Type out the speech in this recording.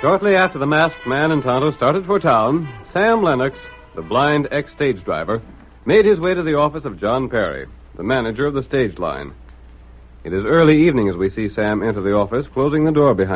Shortly after the masked man and Tonto started for town, Sam Lennox, the blind ex-stage driver, made his way to the office of John Perry, the manager of the stage line. It is early evening as we see Sam enter the office, closing the door behind him.